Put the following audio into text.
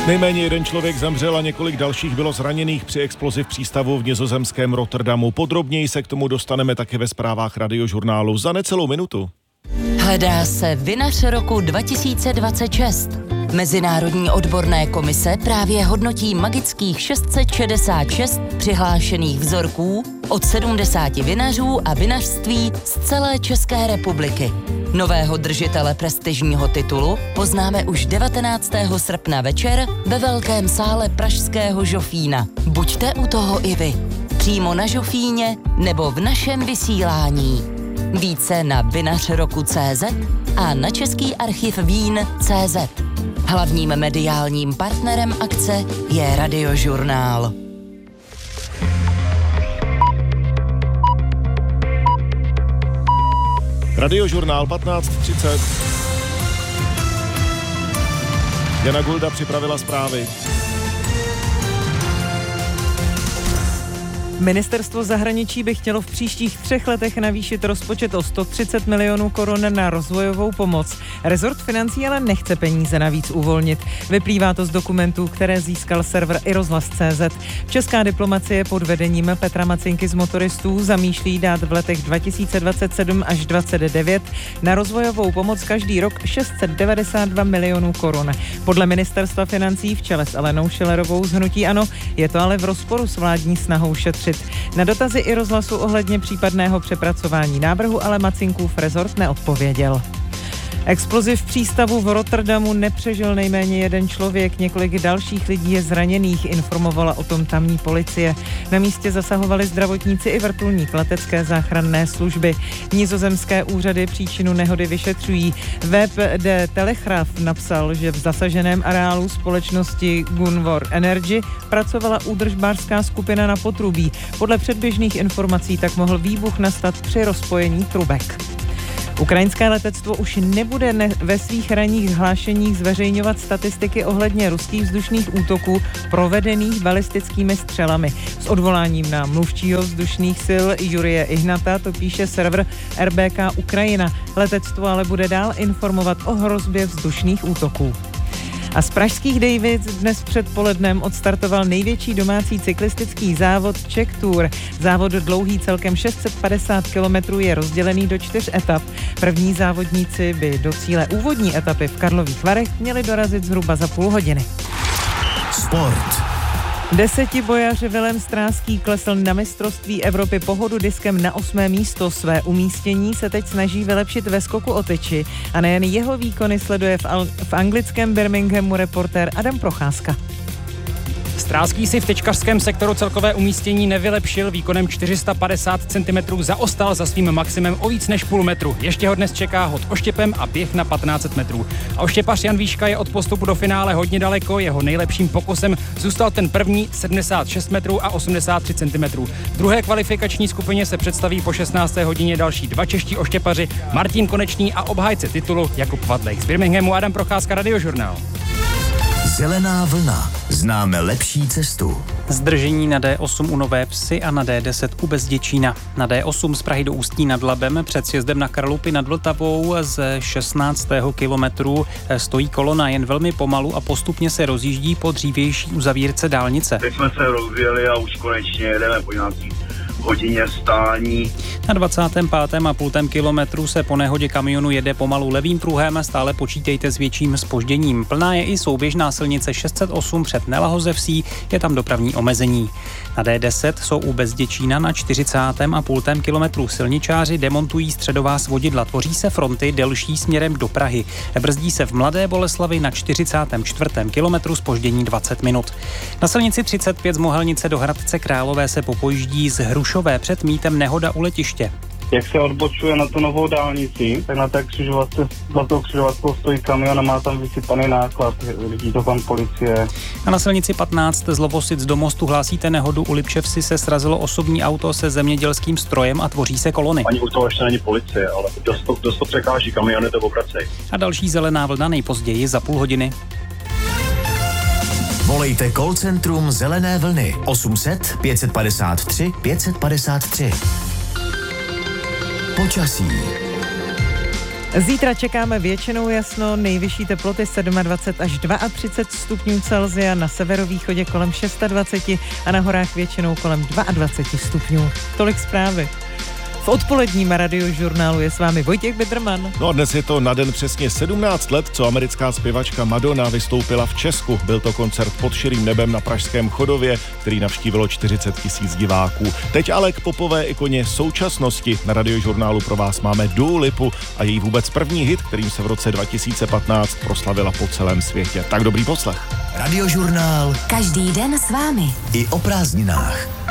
Nejméně jeden člověk zemřel a několik dalších bylo zraněných při explozi v přístavu v nizozemském Rotterdamu. Podrobněji se k tomu dostaneme také ve zprávách Radiožurnálu za necelou minutu. Hledá se vinař roku 2026. Mezinárodní odborné komise právě hodnotí magických 666 přihlášených vzorků od 70 vinařů a vinařství z celé České republiky. Nového držitele prestižního titulu poznáme už 19. srpna večer ve velkém sále pražského Žofína. Buďte u toho i vy. Přímo na Žofíně nebo v našem vysílání. Více na vinařroku.cz a na Český archiv vín.cz. Hlavním mediálním partnerem akce je Radiožurnál. Radiožurnál 15:30. Jana Gulda připravila zprávy. Ministerstvo zahraničí by chtělo v příštích 3 letech navýšit rozpočet o 130 milionů korun na rozvojovou pomoc. Rezort financí ale nechce peníze navíc uvolnit. Vyplývá to z dokumentů, které získal server iRozhlas.cz. Česká diplomacie pod vedením Petra Macinky z Motoristů zamýšlí dát v letech 2027 až 2029 na rozvojovou pomoc každý rok 692 milionů korun. Podle ministerstva financí v čele s Alenou Schillerovou z hnutí ANO je to ale v rozporu s vládní snahou šetřit. Na dotazy iRozhlasu ohledně případného přepracování návrhu ale Macinkův rezort neodpověděl. Explozi v přístavu v Rotterdamu nepřežil nejméně jeden člověk, několik dalších lidí je zraněných, informovala o tom tamní policie. Na místě zasahovali zdravotníci i vrtulník letecké záchranné služby. Nizozemské úřady příčinu nehody vyšetřují. Web de Telegraaf napsal, že v zasaženém areálu společnosti Gunvor Energy pracovala údržbářská skupina na potrubí. Podle předběžných informací tak mohl výbuch nastat při rozpojení trubek. Ukrajinské letectvo už nebude ve svých ranních hlášeních zveřejňovat statistiky ohledně ruských vzdušných útoků provedených balistickými střelami. S odvoláním na mluvčího vzdušných sil Jurije Ihnata to píše server RBK Ukrajina. Letectvo ale bude dál informovat o hrozbě vzdušných útoků. A z pražských Dejvic dnes předpolednem odstartoval největší domácí cyklistický závod Czech Tour. Závod dlouhý celkem 650 km je rozdělený do 4 etap. První závodníci by do cíle úvodní etapy v Karlových Varech měli dorazit zhruba za půl hodiny. Sport. Desetibojař Vilém Stráský klesl na mistrovství Evropy po hodu diskem na 8. místo. Své umístění se teď snaží vylepšit ve skoku o tyči a nejen jeho výkony sleduje v anglickém Birminghamu reportér Adam Procházka. Stráský si v tyčkařském sektoru celkové umístění nevylepšil, výkonem 450 cm zaostal za svým maximem o víc než půl metru. Ještě ho dnes čeká hod oštěpem a běh na 1500 metrů. A oštěpař Jan Výška je od postupu do finále hodně daleko, jeho nejlepším pokusem zůstal ten první 76 metrů a 83 cm. V druhé kvalifikační skupině se představí po 16. hodině další 2 čeští oštěpaři, Martin Konečný a obhájce titulu Jakub Vadlejch. Z Birminghamu Adam Procházka, Radiožurnál. Zelená vlna. Známe lepší cestu. Zdržení na D8 u Nové Vsi a na D10 u Bezděčína. Na D8 z Prahy do Ústí nad Labem před sjezdem na Karlupy nad Vltavou z 16. kilometru stojí kolona jen velmi pomalu a postupně se rozjíždí po dřívější uzavírce dálnice. Teď jsme se rozjeli a už konečně jedeme po nějaký hodině stání. Na 25,5 kilometru se po nehodě kamionu jede pomalu levým pruhem, stále počítejte s větším zpožděním. Plná je i souběžná silnice 608 před Nelahozevsí, je tam dopravní omezení. Na D10 jsou u Bezděčína na 40,5 kilometru silničáři demontují středová svodidla, tvoří se fronty delší směrem do Prahy. Brzdí se v Mladé Boleslavi na 44. kilometru zpoždění 20 minut. Na silnici 35 z Mohelnice do Hradce Králové se popojíždí z Hrušové před mítem nehoda u letiště. Jak se odbočuje na tu novou dálnici, tak na té křižovatkou stojí kamion a má tam vysypaný náklad. Vidí to pan policie. A na silnici 15 z Lovosic do Mostu hlásíte nehodu. U Lipševsi se srazilo osobní auto se zemědělským strojem a tvoří se kolony. Ani u toho ještě není policie, ale dost to překáží, kamiony to obracejí. A další zelená vlna nejpozději za půl hodiny. Volejte call centrum Zelené vlny 800 553 553. Počasí. Zítra čekáme většinou jasno, nejvyšší teploty 27 až 32 stupňů Celsia, na severovýchodě kolem 26 a na horách většinou kolem 22 stupňů. Tolik zprávy. V odpoledním Radiožurnálu je s vámi Vojtěch Biderman. No a dnes je to na den přesně 17 let, co americká zpěvačka Madonna vystoupila v Česku. Byl to koncert pod širým nebem na pražském Chodově, který navštívilo 40 000 diváků. Teď ale k popové ikoně současnosti. Na Radiožurnálu pro vás máme Dua Lipu a její vůbec první hit, kterým se v roce 2015 proslavila po celém světě. Tak dobrý poslech. Radiožurnál Každý den s vámi. i o prázdninách.